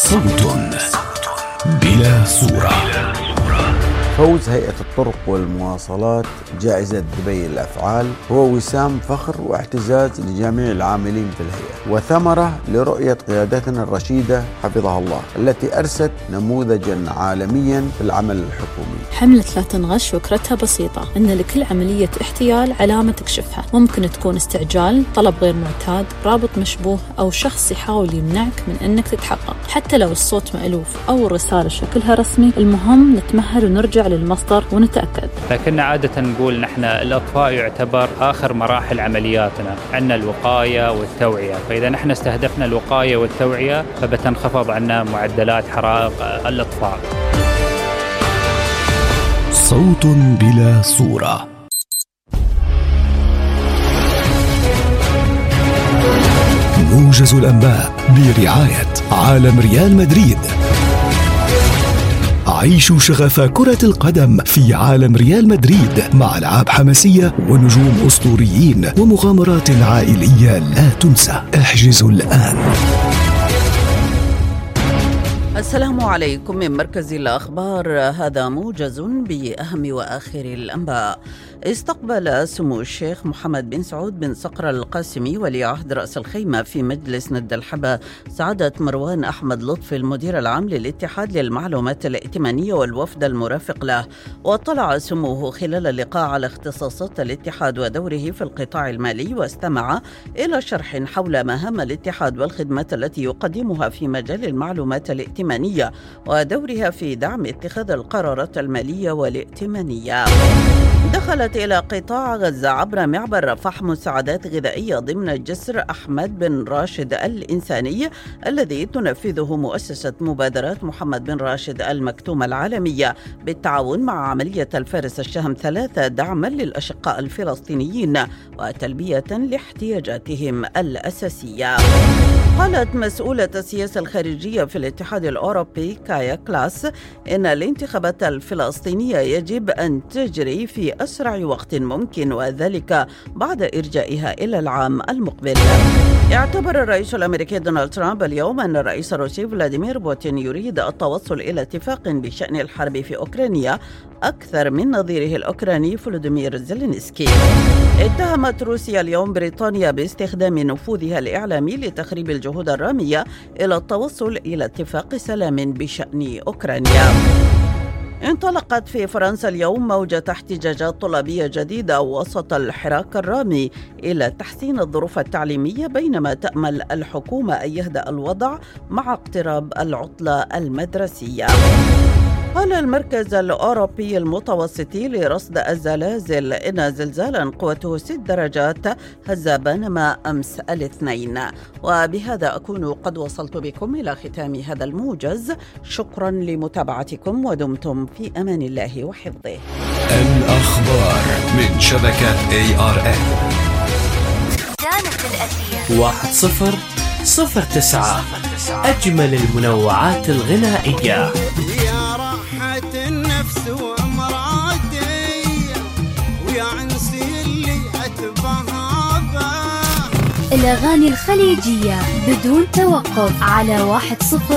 صوت بلا صورة. فوز هيئة الطرق والمواصلات جائزة دبي للأفعال هو وسام فخر واعتزاز لجميع العاملين في الهيئة، وثمرة لرؤية قيادتنا الرشيدة حفظها الله التي أرست نموذجا عالميا في العمل الحكومي. حملة لا تنغش فكرتها بسيطة، إن لكل عملية احتيال علامة تكشفها. ممكن تكون استعجال، طلب غير معتاد، رابط مشبوه، أو شخص يحاول يمنعك من أنك تتحقق. حتى لو الصوت مألوف أو الرسالة شكلها رسمي، المهم نتمهل ونرجع للمصدر ونتأكد. لكن عادة نقول نحن الإطفاء يعتبر آخر مراحل عملياتنا، عندنا الوقاية والتوعية، فإذا نحن استهدفنا الوقاية والتوعية فبتنخفض عنا معدلات حرائق الإطفاء. صوت بلا صورة. موجز الأنباء برعاية عالم ريال مدريد. عيشوا شغف كرة القدم في عالم ريال مدريد مع ألعاب حماسية ونجوم أسطوريين ومغامرات عائلية لا تنسى. احجزوا الآن. السلام عليكم من مركز الأخبار، هذا موجز بأهم وآخر الأنباء. استقبل سمو الشيخ محمد بن سعود بن صقر القاسمي ولي عهد رأس الخيمة في مجلس ند الحبة سعادة مروان أحمد لطفي المدير العام للاتحاد للمعلومات الائتمانية والوفد المرافق له. واطلع سموه خلال اللقاء على اختصاصات الاتحاد ودوره في القطاع المالي، واستمع إلى شرح حول مهام الاتحاد والخدمات التي يقدمها في مجال المعلومات الائتمانية ودورها في دعم اتخاذ القرارات المالية والائتمانية. دخلت إلى قطاع غزة عبر معبر رفح مساعدات غذائية ضمن جسر أحمد بن راشد الإنساني الذي تنفذه مؤسسة مبادرات محمد بن راشد المكتومة العالمية بالتعاون مع عملية الفارس الشهم 3 دعما للأشقاء الفلسطينيين وتلبية لاحتياجاتهم الأساسية. قالت مسؤولة السياسة الخارجية في الاتحاد الأوروبي كايا كلاس إن الانتخابات الفلسطينية يجب أن تجري في أسرع وقت ممكن، وذلك بعد إرجائها إلى العام المقبل. اعتبر الرئيس الأمريكي دونالد ترامب اليوم أن الرئيس الروسي فلاديمير بوتين يريد التوصل إلى اتفاق بشأن الحرب في أوكرانيا أكثر من نظيره الأوكراني فلوديمير زيلينسكي. اتهمت روسيا اليوم بريطانيا باستخدام نفوذها الإعلامي لتخريب الجهود الرامية إلى التوصل إلى اتفاق سلام بشأن أوكرانيا. انطلقت في فرنسا اليوم موجة احتجاجات طلابية جديدة وسط الحراك الرامي إلى تحسين الظروف التعليمية، بينما تأمل الحكومة أن يهدأ الوضع مع اقتراب العطلة المدرسية. قال المركز الأوروبي المتوسطي لرصد الزلازل إن زلزالا قوته 6 درجات هز بنما أمس الاثنين. وبهذا أكون قد وصلت بكم إلى ختام هذا الموجز. شكرا لمتابعتكم ودمتم في أمان الله وحفظه. الأخبار من شبكة ARN. كانت الأثير 1009 أجمل المنوعات الغنائية. النفس وأمراضي ويا عنسي اللي أتبهابه. الأغاني الخليجية بدون توقف على 10